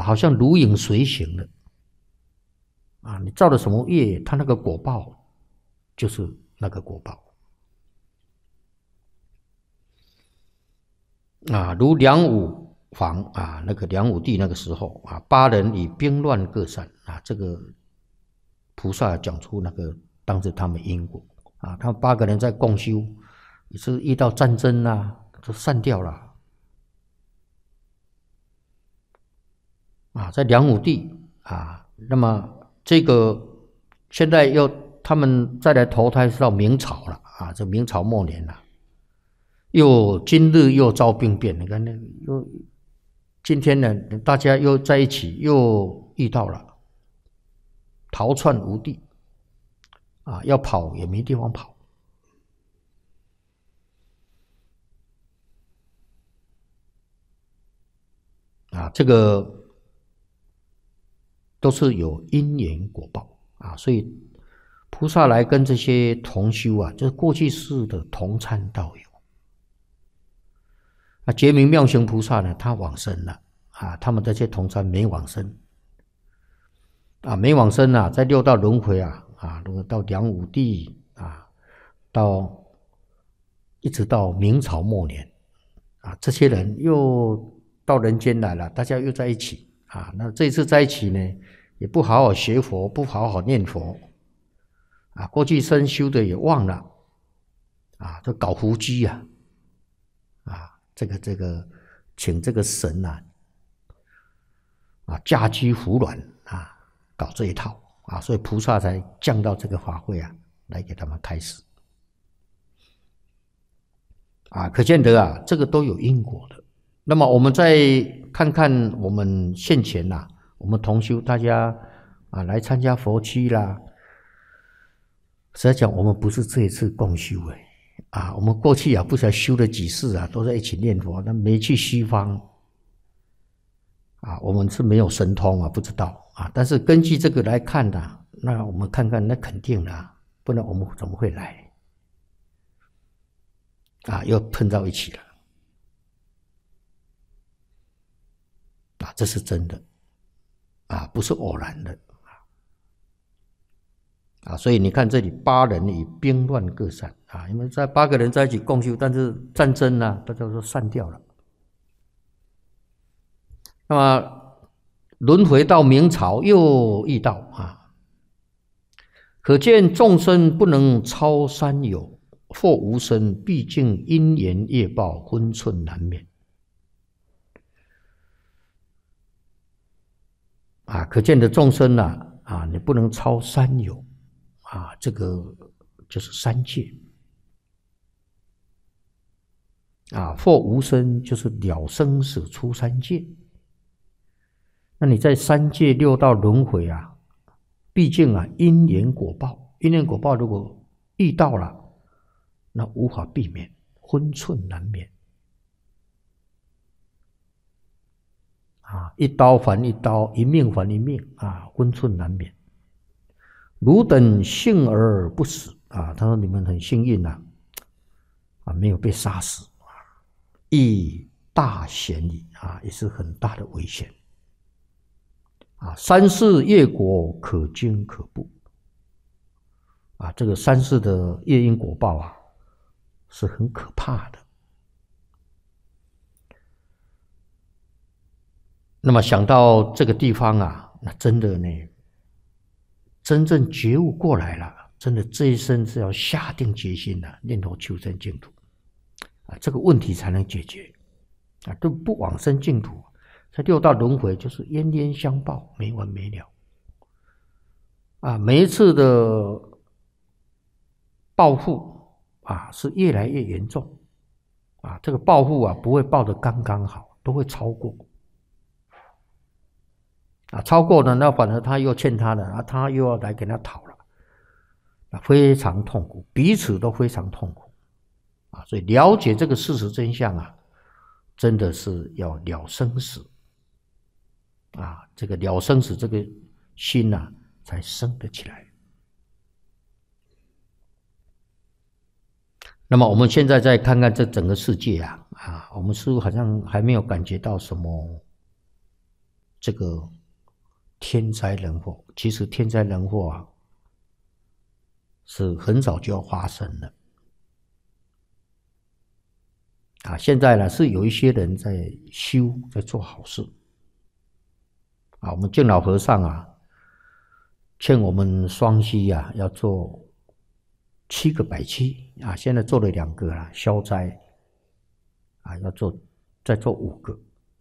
好像如影随形的啊，你造了什么业，它那个果报就是那个果报啊。如梁武房啊，那个梁武帝那个时候啊，八人以兵乱各散啊，这个菩萨讲出那个当时他们因果啊，他们8个人在共修，也是遇到战争啊，都散掉了。啊，在梁武帝啊，那么这个现在又他们再来投胎是到明朝了啊，这明朝末年了，今日又遭兵变，你看那又今天呢，大家又在一起，又遇到了逃窜无地啊，要跑也没地方跑啊，这个。都是有因缘果报啊，所以菩萨来跟这些同修啊，就是过去世的同参道友。啊，觉明妙行菩萨呢，他往生了啊，他们这些同参没往生啊，没往生啊，在6道轮回啊，如果到梁武帝啊，一直到明朝末年啊，这些人又到人间来了，大家又在一起。啊，那这一次在一起呢，也不好好学佛，不好好念佛，啊，过去生修的也忘了，啊，都搞胡姬啊，这个，请这个神啊，嫁居胡卵啊，搞这一套啊，所以菩萨才降到这个法会啊，来给他们开示，啊，可见得啊，这个都有因果的。那么我们再看看我们现前呐，我们同修大家啊来参加佛七啦。实在讲，我们不是这一次共修啊，我们过去啊不晓得修了几世啊，都在一起念佛，但没去西方啊，我们是没有神通啊，不知道啊。但是根据这个来看呐，那我们看看，那肯定啦，不然我们怎么会来啊？又碰到一起了。啊，这是真的啊，不是偶然的啊。所以你看这里8人以兵乱各散啊，因为在8个人在一起共修，但是战争呢，大家都散掉了。那么轮回到明朝又遇到啊，可见众生不能超三有，或无生，毕竟因缘业报，分寸难免。啊，可见的众生啊，你不能超三有啊，这个就是三界啊，或无生就是了生死出三界。那你在三界6道轮回啊，毕竟啊因缘果报，因缘果报如果遇到了，那无法避免，分寸难免。啊，一刀还一刀，一命还一命啊，分寸难免。汝等幸而不死啊，他说你们很幸运呐，没有被杀死，亦大险矣啊，也是很大的危险啊。三世业果可惊可怖啊，这个三世的业因果报啊，是很可怕的。那么想到这个地方啊，那真的呢，真正觉悟过来了，真的这一生是要下定决心的，念头求生净土啊，这个问题才能解决啊，都不往生净土，在6道轮回就是冤冤相报，没完没了啊，每一次的报复啊，是越来越严重啊，这个报复啊，不会报得刚刚好，都会超过。啊，超过了，那反而他又欠他的，啊，他又要来给他讨了，啊，非常痛苦，彼此都非常痛苦，啊，所以了解这个事实真相啊，真的是要了生死，啊，这个了生死这个心啊，才生得起来。那么我们现在再看看这整个世界啊，我们似乎好像还没有感觉到什么这个天灾人祸。其实天灾人祸啊，是很早就要发生了。现在呢是有一些人在修，在做好事。我们敬老和尚劝我们双溪要做7个百七现在做了2个了，消灾要再做5个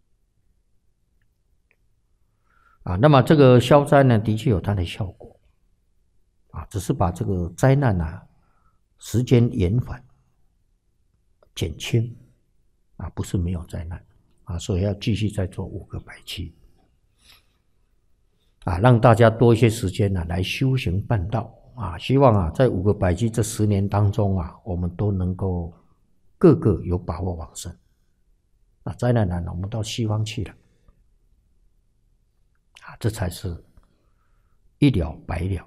那么这个消灾呢，的确有它的效果只是把这个灾难时间延缓、减轻不是没有灾难所以要继续再做5个百七让大家多一些时间来修行办道希望在5个百七这10年当中我们都能够个个有把握往生灾难来了，我们到西方去了这才是一了百了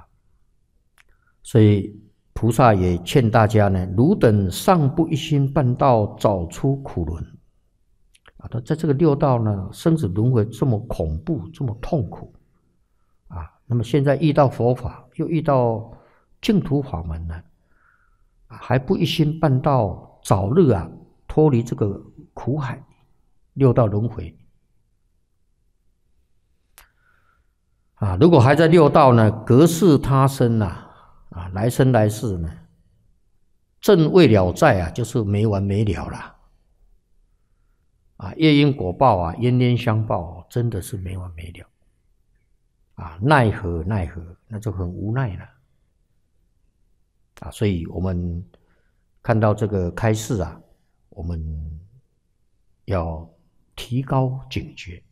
所以菩萨也劝大家呢，汝等尚不一心办道，早出苦轮在这个6道呢，生死轮回这么恐怖，这么痛苦那么现在遇到佛法，又遇到净土法门呢还不一心办道，早日脱离这个苦海6道轮回如果还在6道呢，隔世他生来生来世呢，正未了债就是没完没了了业因果报冤冤相报，真的是没完没了奈何奈何，那就很无奈了所以我们看到这个开示我们要提高警觉。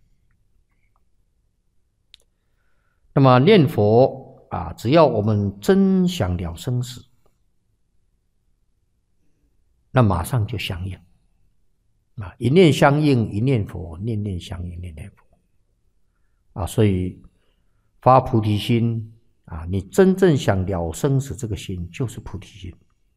那么念佛只要我们真想了生死，那马上就相应一念相应一念佛，念念相应念念佛所以发菩提心你真正想了生死，这个心就是菩提心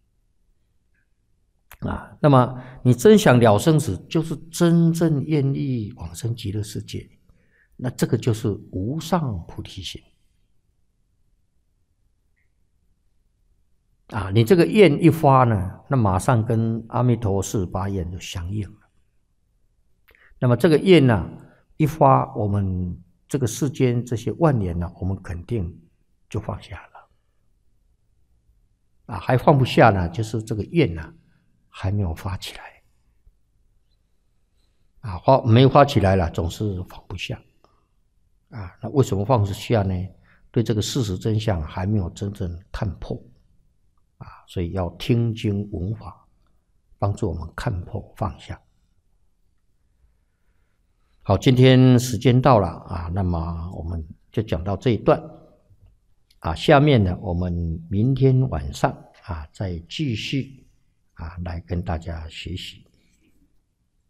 那么你真想了生死，就是真正愿意往生极乐世界，那这个就是无上菩提心你这个愿一发呢，那马上跟阿弥陀48愿就相应了。那么这个愿一发，我们这个世间这些万年我们肯定就放下了还放不下呢，就是这个愿还没有发起来没发起来了，总是放不下那为什么放不下呢？对这个事实真相还没有真正看破所以要听经闻法，帮助我们看破放下。好，今天时间到了那么我们就讲到这一段下面呢，我们明天晚上再继续来跟大家学习。